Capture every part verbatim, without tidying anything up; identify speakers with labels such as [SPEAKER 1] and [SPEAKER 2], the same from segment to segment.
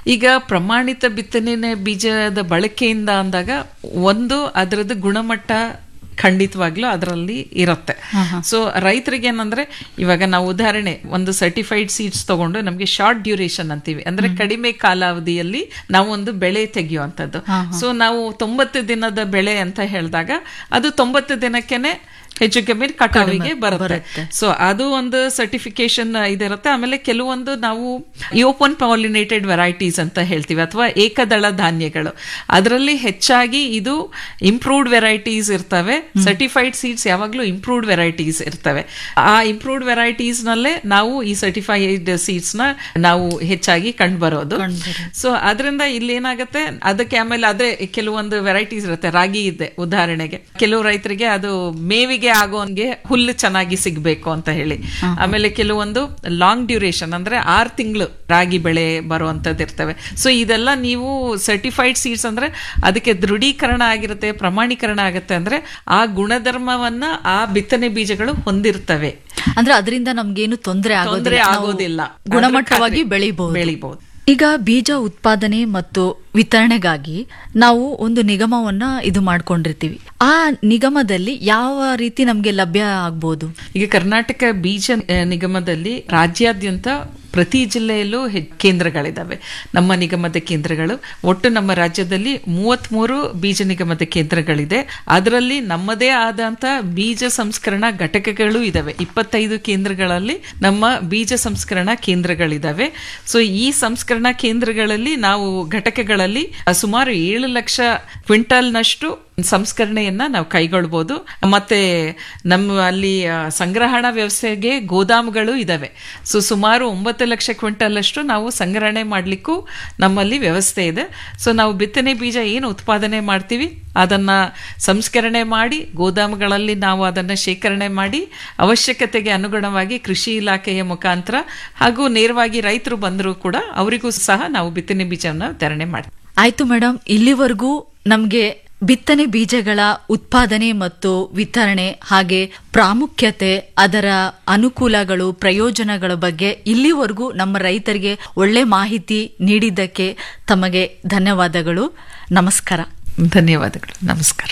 [SPEAKER 1] ಈಗ ಪ್ರಮಾಣಿತ ಬಿತ್ತನೆ ಬೀಜದ ಬಳಕೆಯಿಂದ ಅಂದಾಗ ಒಂದು ಅದರದ್ದು ಗುಣಮಟ್ಟ ಖಂಡಿತವಾಗ್ಲೂ ಅದರಲ್ಲಿ ಇರುತ್ತೆ. ಸೊ ರೈತರಿಗೆ ಏನಂದ್ರೆ ಇವಾಗ ನಾವು ಉದಾಹರಣೆ ಒಂದು ಸರ್ಟಿಫೈಡ್ ಸೀಡ್ಸ್ ತಗೊಂಡು ನಮ್ಗೆ ಶಾರ್ಟ್ ಡ್ಯೂರೇಷನ್ ಅಂತೀವಿ, ಅಂದ್ರೆ ಕಡಿಮೆ ಕಾಲಾವಧಿಯಲ್ಲಿ ನಾವು ಒಂದು ಬೆಳೆ ತೆಗೆಯುವಂಥದ್ದು. ಸೊ ನಾವು ತೊಂಬತ್ತು ದಿನದ ಬೆಳೆ ಅಂತ ಹೇಳಿದಾಗ ಅದು ತೊಂಬತ್ತು ದಿನಕ್ಕೆನೆ ಹೆಚ್ಚು ಕಮ್ಮಿ ಕಟಾವಿಗೆ ಬರುತ್ತೆ. ಸೊ ಅದು ಒಂದು ಸರ್ಟಿಫಿಕೇಶನ್ ಇದಿರುತ್ತೆ. ಆಮೇಲೆ ಕೆಲವೊಂದು ನಾವು ಓಪನ್ ಪಾಲಿನೇಟೆಡ್ ವೆರೈಟೀಸ್ ಅಂತ ಹೇಳ್ತೀವಿ ಅಥವಾ ಏಕದಳ ಧಾನ್ಯಗಳು, ಅದರಲ್ಲಿ ಹೆಚ್ಚಾಗಿ ಇದು ಇಂಪ್ರೂವ್ಡ್ ವೆರೈಟೀಸ್ ಇರ್ತವೆ. ಸರ್ಟಿಫೈಡ್ ಸೀಡ್ಸ್ ಯಾವಾಗ್ಲೂ ಇಂಪ್ರೂವ್ಡ್ ವೆರೈಟೀಸ್ ಇರ್ತವೆ. ಆ ಇಂಪ್ರೂವ್ಡ್ ವೆರೈಟೀಸ್ ನಲ್ಲೇ ನಾವು ಈ ಸರ್ಟಿಫೈಡ್ ಸೀಡ್ಸ್ ನ ನಾವು ಹೆಚ್ಚಾಗಿ ಕಂಡು ಬರೋದು. ಸೊ ಅದರಿಂದ ಇಲ್ಲಿ ಏನಾಗುತ್ತೆ, ಅದಕ್ಕೆ ಆಮೇಲೆ ಅದೇ ಕೆಲವೊಂದು ವೆರೈಟೀಸ್ ಇರುತ್ತೆ. ರಾಗಿ ಇದೆ ಉದಾಹರಣೆಗೆ, ಕೆಲವು ರೈತರಿಗೆ ಅದು ಮೇವಿಗೆ ಆಗೋನ್ಗೆ ಹುಲ್ಲು ಚೆನ್ನಾಗಿ ಸಿಗ್ಬೇಕು ಅಂತ ಹೇಳಿ. ಆಮೇಲೆ ಕೆಲವೊಂದು ಲಾಂಗ್ ಡ್ಯೂರೇಷನ್ ಅಂದ್ರೆ ಆರು ತಿಂಗಳು ರಾಗಿ ಬೆಳೆ ಬರುವಂತದ್ದು ಇರ್ತವೆ. ಸೊ ಇದೆಲ್ಲ ನೀವು ಸರ್ಟಿಫೈಡ್ ಸೀಡ್ಸ್ ಅಂದ್ರೆ ಅದಕ್ಕೆ ದೃಢೀಕರಣ ಆಗಿರುತ್ತೆ, ಪ್ರಮಾಣೀಕರಣ ಆಗುತ್ತೆ. ಅಂದ್ರೆ ಆ ಗುಣಧರ್ಮವನ್ನ ಆ ಬಿತ್ತನೆ ಬೀಜಗಳು ಹೊಂದಿರ್ತವೆ.
[SPEAKER 2] ಅಂದ್ರೆ ಅದರಿಂದ ನಮ್ಗೇನು ತೊಂದರೆ
[SPEAKER 1] ತೊಂದರೆ ಆಗೋದಿಲ್ಲ,
[SPEAKER 2] ಗುಣಮಟ್ಟವಾಗಿ ಬೆಳಿಬಹುದು
[SPEAKER 1] ಬೆಳಿಬಹುದು
[SPEAKER 2] ಈಗ ಬೀಜ ಉತ್ಪಾದನೆ ಮತ್ತು ವಿತರಣೆಗಾಗಿ ನಾವು ಒಂದು ನಿಗಮವನ್ನ ಇದು ಮಾಡ್ಕೊಂಡಿರ್ತೀವಿ. ಆ ನಿಗಮದಲ್ಲಿ ಯಾವ ರೀತಿ ನಮ್ಗೆ ಲಭ್ಯ ಆಗ್ಬೋದು? ಈಗ
[SPEAKER 1] ಕರ್ನಾಟಕ ಬೀಜ ನಿಗಮದಲ್ಲಿ ರಾಜ್ಯಾದ್ಯಂತ ಪ್ರತಿ ಜಿಲ್ಲೆಯಲ್ಲೂ ಕೇಂದ್ರಗಳಿದಾವೆ, ನಮ್ಮ ನಿಗಮದ ಕೇಂದ್ರಗಳು. ಒಟ್ಟು ನಮ್ಮ ರಾಜ್ಯದಲ್ಲಿ ಮೂವತ್ತ್ ಮೂರು ಬೀಜ ನಿಗಮದ ಕೇಂದ್ರಗಳಿದೆ. ಅದರಲ್ಲಿ ನಮ್ಮದೇ ಆದಂತ ಬೀಜ ಸಂಸ್ಕರಣಾ ಘಟಕಗಳು ಇದಾವೆ. ಇಪ್ಪತ್ತೈದು ಕೇಂದ್ರಗಳಲ್ಲಿ ನಮ್ಮ ಬೀಜ ಸಂಸ್ಕರಣಾ ಕೇಂದ್ರಗಳಿದಾವೆ. ಸೊ ಈ ಸಂಸ್ಕರಣಾ ಕೇಂದ್ರಗಳಲ್ಲಿ ನಾವು ಘಟಕಗಳಲ್ಲಿ ಸುಮಾರು ಏಳು ಲಕ್ಷ ಕ್ವಿಂಟಲ್ನಷ್ಟು ಸಂಸ್ಕರಣೆಯನ್ನ ನಾವು ಕೈಗೊಳ್ಬಹುದು. ಮತ್ತೆ ನಮ್ಮ ಅಲ್ಲಿ ಸಂಗ್ರಹಣಾ ವ್ಯವಸ್ಥೆಗೆ ಗೋದಾಮುಗಳು ಇದಾವೆ. ಸೊ ಸುಮಾರು ಒಂಬತ್ತು ಲಕ್ಷ ಕ್ವಿಂಟಲ್ ಅಷ್ಟು ನಾವು ಸಂಗ್ರಹಣೆ ಮಾಡ್ಲಿಕ್ಕೂ ನಮ್ಮಲ್ಲಿ ವ್ಯವಸ್ಥೆ ಇದೆ. ಸೊ ನಾವು ಬಿತ್ತನೆ ಬೀಜ ಏನು ಉತ್ಪಾದನೆ ಮಾಡ್ತೀವಿ ಅದನ್ನ ಸಂಸ್ಕರಣೆ ಮಾಡಿ ಗೋದಾಮುಗಳಲ್ಲಿ ನಾವು ಅದನ್ನ ಶೇಖರಣೆ ಮಾಡಿ ಅವಶ್ಯಕತೆಗೆ ಅನುಗುಣವಾಗಿ ಕೃಷಿ ಇಲಾಖೆಯ ಮುಖಾಂತರ ಹಾಗೂ ನೇರವಾಗಿ ರೈತರು ಬಂದರೂ ಕೂಡ ಅವರಿಗೂ ಸಹ ನಾವು ಬಿತ್ತನೆ ಬೀಜವನ್ನು ವಿತರಣೆ ಮಾಡ್ತೀವಿ.
[SPEAKER 2] ಆಯ್ತು ಮೇಡಮ್, ಇಲ್ಲಿವರೆಗೂ ನಮ್ಗೆ ಬಿತ್ತನೆ ಬೀಜಗಳ ಉತ್ಪಾದನೆ ಮತ್ತು ವಿತರಣೆ ಹಾಗೆ ಪ್ರಾಮುಖ್ಯತೆ, ಅದರ ಅನುಕೂಲಗಳು, ಪ್ರಯೋಜನಗಳ ಬಗ್ಗೆ ಇಲ್ಲಿವರೆಗೂ ನಮ್ಮ ರೈತರಿಗೆ ಒಳ್ಳೆ ಮಾಹಿತಿ ನೀಡಿದ್ದಕ್ಕೆ ತಮಗೆ ಧನ್ಯವಾದಗಳು. ನಮಸ್ಕಾರ.
[SPEAKER 1] ಧನ್ಯವಾದಗಳು. ನಮಸ್ಕಾರ.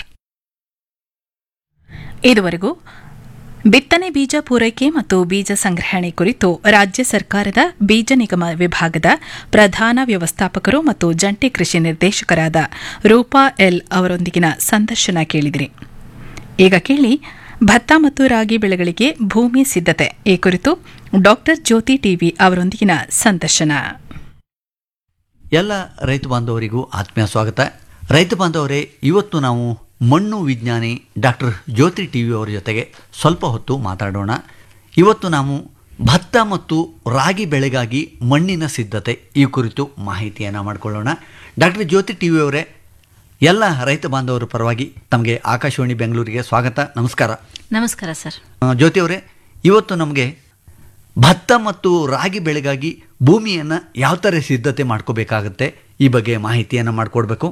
[SPEAKER 3] ಇದುವರೆಗೂ ಬಿತ್ತನೆ ಬೀಜ ಪೂರೈಕೆ ಮತ್ತು ಬೀಜ ಸಂಗ್ರಹಣೆ ಕುರಿತು ರಾಜ್ಯ ಸರ್ಕಾರದ ಬೀಜ ನಿಗಮ ವಿಭಾಗದ ಪ್ರಧಾನ ವ್ಯವಸ್ಥಾಪಕರು ಮತ್ತು ಜಂಟಿ ಕೃಷಿ ನಿರ್ದೇಶಕರಾದ ರೂಪಾ ಎಲ್ ಅವರೊಂದಿಗಿನ ಸಂದರ್ಶನ ಕೇಳಿದಿರಿ. ಈಗ ಕೇಳಿ ಭತ್ತ ಮತ್ತು ರಾಗಿ ಬೆಳೆಗಳಿಗೆ ಭೂಮಿ ಸಿದ್ಧತೆ ಈ ಕುರಿತು ಡಾಕ್ಟರ್ ಜ್ಯೋತಿ ಟಿವಿ ಅವರೊಂದಿಗಿನ ಸಂದರ್ಶನ.
[SPEAKER 4] ಎಲ್ಲ ರೈತ ಬಾಂಧವರಿಗೂ ಆತ್ಮೀಯ ಸ್ವಾಗತ. ರೈತ ಬಾಂಧವರೇ, ಇವತ್ತು ನಾವು ಮಣ್ಣು ವಿಜ್ಞಾನಿ ಡಾಕ್ಟರ್ ಜ್ಯೋತಿ ಟಿ ವಿ ಅವರ ಜೊತೆಗೆ ಸ್ವಲ್ಪ ಹೊತ್ತು ಮಾತಾಡೋಣ. ಇವತ್ತು ನಾವು ಭತ್ತ ಮತ್ತು ರಾಗಿ ಬೆಳೆಗಾಗಿ ಮಣ್ಣಿನ ಸಿದ್ಧತೆ ಈ ಕುರಿತು ಮಾಹಿತಿಯನ್ನು ಮಾಡಿಕೊಳ್ಳೋಣ. ಡಾಕ್ಟರ್ ಜ್ಯೋತಿ ಟಿ ವಿ ಅವರೇ, ಎಲ್ಲ ರೈತ ಬಾಂಧವರ ಪರವಾಗಿ ತಮಗೆ ಆಕಾಶವಾಣಿ ಬೆಂಗಳೂರಿಗೆ ಸ್ವಾಗತ. ನಮಸ್ಕಾರ.
[SPEAKER 2] ನಮಸ್ಕಾರ ಸರ್.
[SPEAKER 4] ಜ್ಯೋತಿ ಅವರೇ, ಇವತ್ತು ನಮಗೆ ಭತ್ತ ಮತ್ತು ರಾಗಿ ಬೆಳೆಗಾಗಿ ಭೂಮಿಯನ್ನು ಯಾವ ಥರ ಸಿದ್ಧತೆ ಮಾಡ್ಕೋಬೇಕಾಗತ್ತೆ ಈ ಬಗ್ಗೆ ಮಾಹಿತಿಯನ್ನು ಮಾಡಿಕೊಡ್ಬೇಕು.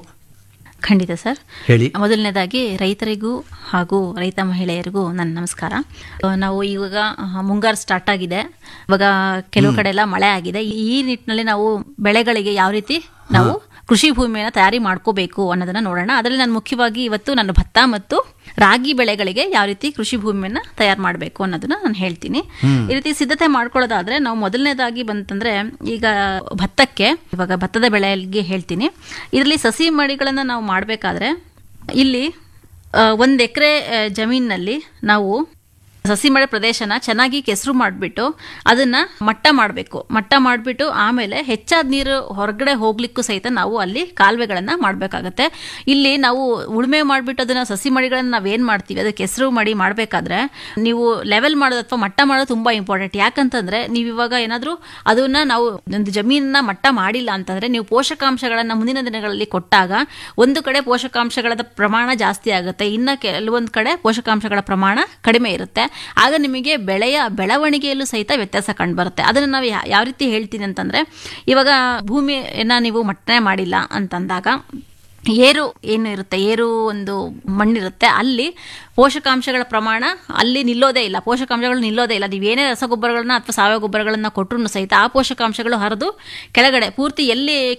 [SPEAKER 5] ಖಂಡಿತ ಸರ್.
[SPEAKER 4] ಹೇಳಿ.
[SPEAKER 5] ಮೊದಲನೇದಾಗಿ ರೈತರಿಗೂ ಹಾಗೂ ರೈತ ಮಹಿಳೆಯರಿಗೂ ನನ್ನ ನಮಸ್ಕಾರ. ನಾವು ಇವಾಗ ಮುಂಗಾರು ಸ್ಟಾರ್ಟ್ ಆಗಿದೆ, ಇವಾಗ ಕೆಲವು ಕಡೆ ಎಲ್ಲ ಮಳೆ ಆಗಿದೆ. ಈ ನಿಟ್ಟಿನಲ್ಲಿ ನಾವು ಬೆಳೆಗಳಿಗೆ ಯಾವ ರೀತಿ ನಾವು ಕೃಷಿ ಭೂಮಿಯನ್ನು ತಯಾರಿ ಮಾಡ್ಕೋಬೇಕು ಅನ್ನೋದನ್ನ ನೋಡೋಣ. ಅದರಲ್ಲಿ ನಾನು ಮುಖ್ಯವಾಗಿ ಇವತ್ತು ನನ್ನ ಭತ್ತ ಮತ್ತು ರಾಗಿ ಬೆಳೆಗಳಿಗೆ ಯಾವ ರೀತಿ ಕೃಷಿ ಭೂಮಿಯನ್ನ ತಯಾರು ಮಾಡಬೇಕು ಅನ್ನೋದನ್ನ ನಾನು ಹೇಳ್ತೀನಿ. ಈ ರೀತಿ ಸಿದ್ಧತೆ ಮಾಡ್ಕೊಳ್ಳೋದಾದ್ರೆ ನಾವು ಮೊದಲನೇದಾಗಿ ಬಂತಂದ್ರೆ ಈಗ ಭತ್ತಕ್ಕೆ ಇವಾಗ ಭತ್ತದ ಬೆಳೆಗೆ ಹೇಳ್ತೀನಿ. ಇದರಲ್ಲಿ ಸಸಿ ಮಡಿಗಳನ್ನ ನಾವು ಮಾಡಬೇಕಾದ್ರೆ ಇಲ್ಲಿ ಒಂದ್ ಎಕರೆ ಜಮೀನಿನಲ್ಲಿ ನಾವು ಸಸಿ ಮಳೆ ಪ್ರದೇಶನ ಚೆನ್ನಾಗಿ ಕೆಸರು ಮಾಡಿಬಿಟ್ಟು ಅದನ್ನ ಮಟ್ಟ ಮಾಡಬೇಕು. ಮಟ್ಟ ಮಾಡಿಬಿಟ್ಟು ಆಮೇಲೆ ಹೆಚ್ಚಾದ ನೀರು ಹೊರಗಡೆ ಹೋಗ್ಲಿಕ್ಕೂ ಸಹಿತ ನಾವು ಅಲ್ಲಿ ಕಾಲುವೆಗಳನ್ನ ಮಾಡಬೇಕಾಗತ್ತೆ. ಇಲ್ಲಿ ನಾವು ಉಳುಮೆ ಮಾಡಿಬಿಟ್ಟು ಅದನ್ನ ಸಸಿ ಮಡಿಗಳನ್ನ ನಾವೇನ್ ಮಾಡ್ತೀವಿ ಅದು ಕೆಸರು ಮಡಿ ಮಾಡಬೇಕಾದ್ರೆ ನೀವು ಲೆವೆಲ್ ಮಾಡೋದು ಅಥವಾ ಮಟ್ಟ ಮಾಡೋದು ತುಂಬಾ ಇಂಪಾರ್ಟೆಂಟ್. ಯಾಕಂತಂದ್ರೆ ನೀವು ಇವಾಗ ಏನಾದ್ರೂ ಅದನ್ನ ನಾವು ಒಂದು ಜಮೀನನ್ನ ಮಟ್ಟ ಮಾಡಿಲ್ಲ ಅಂತಂದ್ರೆ ನೀವು ಪೋಷಕಾಂಶಗಳನ್ನ ಮುಂದಿನ ದಿನಗಳಲ್ಲಿ ಕೊಟ್ಟಾಗ ಒಂದು ಕಡೆ ಪೋಷಕಾಂಶಗಳ ಪ್ರಮಾಣ ಜಾಸ್ತಿ ಆಗುತ್ತೆ, ಇನ್ನ ಕೆಲವೊಂದು ಕಡೆ ಪೋಷಕಾಂಶಗಳ ಪ್ರಮಾಣ ಕಡಿಮೆ ಇರುತ್ತೆ. ಆಗ ನಿಮಗೆ ಬೆಳೆಯ ಬೆಳವಣಿಗೆಯಲ್ಲೂ ಸಹಿತ ವ್ಯತ್ಯಾಸ ಕಂಡು ಬರುತ್ತೆ. ಅದನ್ನು ನಾವು ಯಾವ ರೀತಿ ಹೇಳ್ತೀನಿ ಅಂತಂದ್ರೆ, ಇವಾಗ ಭೂಮಿಯನ್ನ ನೀವು ಮಟ್ಟನೆ ಮಾಡಿಲ್ಲ ಅಂತಂದಾಗ ಏರು ಏನು ಇರುತ್ತೆ, ಏರು ಒಂದು ಮಣ್ಣಿರುತ್ತೆ, ಅಲ್ಲಿ ಪೋಷಕಾಂಶಗಳ ಪ್ರಮಾಣ ಅಲ್ಲಿ ನಿಲ್ಲೋದೇ ಇಲ್ಲ, ಪೋಷಕಾಂಶಗಳು ನಿಲ್ಲೋದೇ ಇಲ್ಲ. ನೀವೇನೇ ರಸಗೊಬ್ಬರಗಳನ್ನ ಅಥವಾ ಸಾವಯವ ಗೊಬ್ಬರಗಳನ್ನ ಕೊಟ್ಟರು ಸಹಿತ ಆ ಪೋಷಕಾಂಶಗಳು ಹರಿದು ಕೆಳಗಡೆ ಪೂರ್ತಿ ಎಲ್ಲಿ